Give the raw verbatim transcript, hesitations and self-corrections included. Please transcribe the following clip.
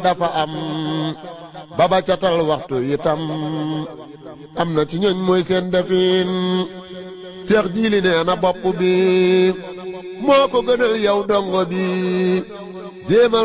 dafa am baba catal waxtu itam am na ci ñooñ mooy seen defin seex jiili nee na bopp bi moo ko gënal yow dongo bi jéemal